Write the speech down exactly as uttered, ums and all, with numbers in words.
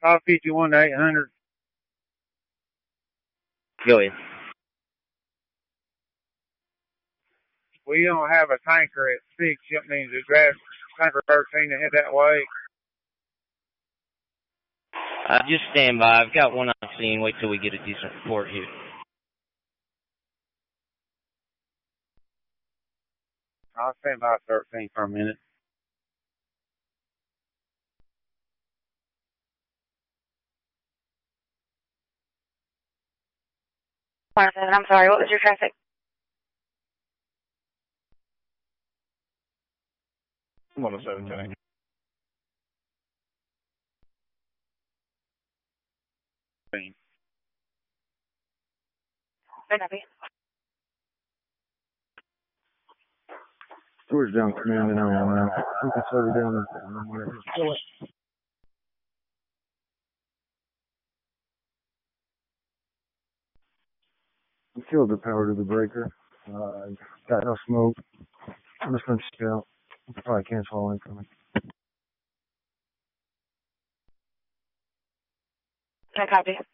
five fifty-one to eight hundred. Go ahead. We don't have a tanker at six. That means we grab tanker thirteen to head that way. Uh, just stand by. I've got one I'm seeing. Wait till we get a decent report here. I'll stand by thirteen for a minute. I'm sorry, what was your traffic? one oh seven, ten. George down command and I'm we can slow her down and whatever. Kill it. We killed the power to the breaker. Uh, got no smoke. I'm just gonna scout. Probably cancel all incoming. I copy.